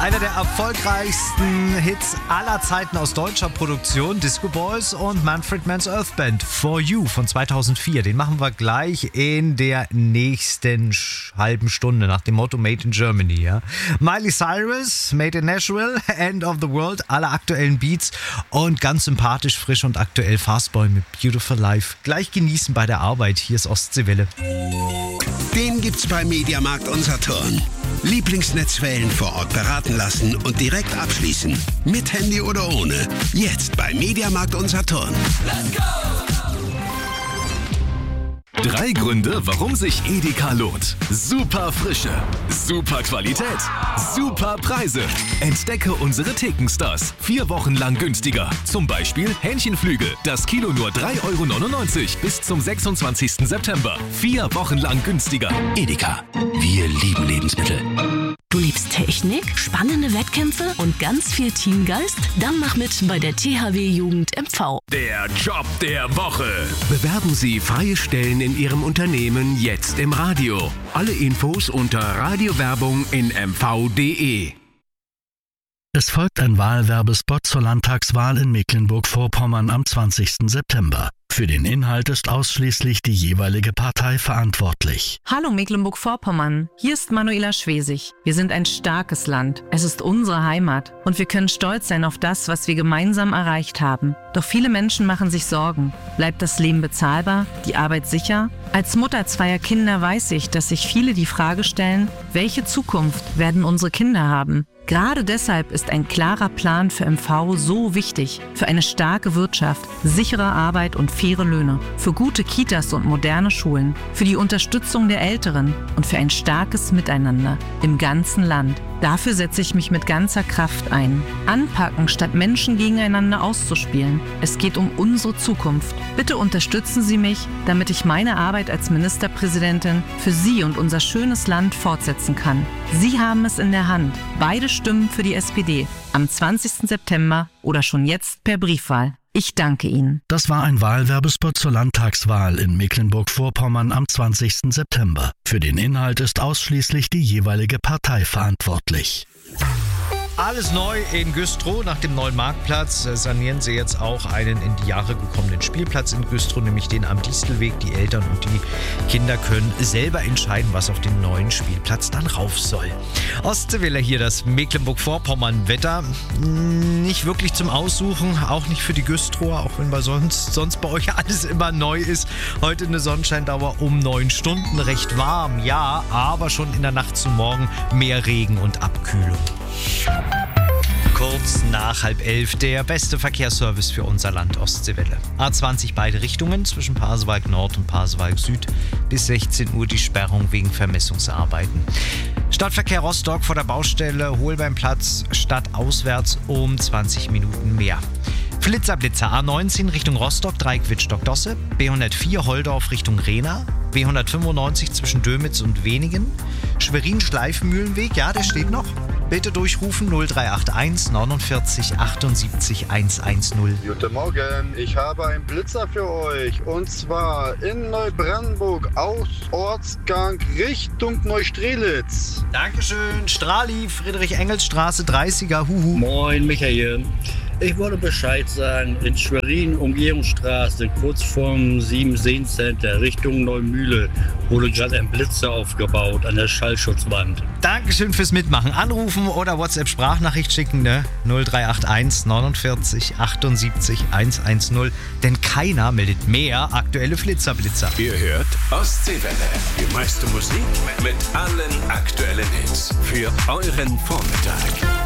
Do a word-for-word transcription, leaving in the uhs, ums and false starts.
Einer der erfolgreichsten Hits aller Zeiten aus deutscher Produktion, Disco Boys und Manfred Mann's Earth Band, For You von zweitausendvier. Den machen wir gleich in der nächsten halben Stunde nach dem Motto Made in Germany. Ja? Miley Cyrus, Made in Nashville, End of the World, alle aktuellen Beats und ganz sympathisch, frisch und aktuell Fastboy mit Beautiful Life. Gleich genießen bei der Arbeit. Hier ist Ostseewelle. Den gibt's bei Mediamarkt und Saturn. Lieblingsnetzwellen vor Ort beraten lassen und direkt abschließen. Mit Handy oder ohne. Jetzt bei Mediamarkt und Saturn. Let's go! Drei Gründe, warum sich Edeka lohnt. Super Frische, super Qualität, super Preise. Entdecke unsere Thekenstars. Vier Wochen lang günstiger. Zum Beispiel Hähnchenflügel. Das Kilo nur drei Euro neunundneunzig bis zum sechsundzwanzigsten September. Vier Wochen lang günstiger. Edeka. Wir lieben Lebensmittel. Du liebst Technik, spannende Wettkämpfe und ganz viel Teamgeist? Dann mach mit bei der T H W Jugend M V. Der Job der Woche. Bewerben Sie freie Stellen in Ihrem Unternehmen jetzt im Radio. Alle Infos unter Radiowerbung in m v punkt d e. Es folgt ein Wahlwerbespot zur Landtagswahl in Mecklenburg-Vorpommern am zwanzigsten September. Für den Inhalt ist ausschließlich die jeweilige Partei verantwortlich. Hallo Mecklenburg-Vorpommern, hier ist Manuela Schwesig. Wir sind ein starkes Land. Es ist unsere Heimat und wir können stolz sein auf das, was wir gemeinsam erreicht haben. Doch viele Menschen machen sich Sorgen. Bleibt das Leben bezahlbar? Die Arbeit sicher? Als Mutter zweier Kinder weiß ich, dass sich viele die Frage stellen, welche Zukunft werden unsere Kinder haben? Gerade deshalb ist ein klarer Plan für M V so wichtig. Für eine starke Wirtschaft, sichere Arbeit und faire Löhne. Für gute Kitas und moderne Schulen. Für die Unterstützung der Älteren und für ein starkes Miteinander im ganzen Land. Dafür setze ich mich mit ganzer Kraft ein. Anpacken, statt Menschen gegeneinander auszuspielen. Es geht um unsere Zukunft. Bitte unterstützen Sie mich, damit ich meine Arbeit als Ministerpräsidentin für Sie und unser schönes Land fortsetzen kann. Sie haben es in der Hand. Beide Stimmen für die S P D. Am zwanzigsten September oder schon jetzt per Briefwahl. Ich danke Ihnen. Das war ein Wahlwerbespot zur Landtagswahl in Mecklenburg-Vorpommern am zwanzigsten September. Für den Inhalt ist ausschließlich die jeweilige Partei verantwortlich. Alles neu in Güstrow. Nach dem neuen Marktplatz sanieren sie jetzt auch einen in die Jahre gekommenen Spielplatz in Güstrow, nämlich den am Distelweg. Die Eltern und die Kinder können selber entscheiden, was auf den neuen Spielplatz dann rauf soll. Ostseewelle hier, das Mecklenburg-Vorpommern-Wetter. Nicht wirklich zum Aussuchen, auch nicht für die Güstrower, auch wenn bei sonst, sonst bei euch alles immer neu ist. Heute eine Sonnenscheindauer um neun Stunden, recht warm, ja, aber schon in der Nacht zum Morgen mehr Regen und Abkühlung. Kurz nach halb elf, der beste Verkehrsservice für unser Land, Ostseewelle. A zwanzig beide Richtungen zwischen Pasewalk Nord und Pasewalk Süd. Bis sechzehn Uhr die Sperrung wegen Vermessungsarbeiten. Stadtverkehr Rostock vor der Baustelle Holbeinplatz stadtauswärts um zwanzig Minuten mehr. Flitzerblitzer A neunzehn Richtung Rostock, Dreieck Wittstock-Dosse, B hundertvier Holdorf Richtung Rehna, B hundertfünfundneunzig zwischen Dömitz und Wenigen, Schwerin-Schleifmühlenweg, ja, der steht noch. Bitte durchrufen null drei acht eins neunundvierzig achtundsiebzig hundertzehn. Guten Morgen, ich habe einen Blitzer für euch und zwar in Neubrandenburg aus Ortsgang Richtung Neustrelitz. Dankeschön, Strali, Friedrich-Engels-Straße, dreißiger, huhu. Moin Michael, ich wollte Bescheid sagen, in Schwerin, Umgehungsstraße, kurz vorm Sieben-Seen-Center Richtung Neumühle wurde gerade ein Blitzer aufgebaut an der Schallschutzwand. Dankeschön fürs Mitmachen. Anrufen oder WhatsApp-Sprachnachricht schicken, ne? null drei acht eins neunundvierzig achtundsiebzig hundertzehn. Denn keiner meldet mehr aktuelle Flitzerblitzer. Ihr hört Ostseewelle. Die meiste Musik mit allen aktuellen Hits für euren Vormittag.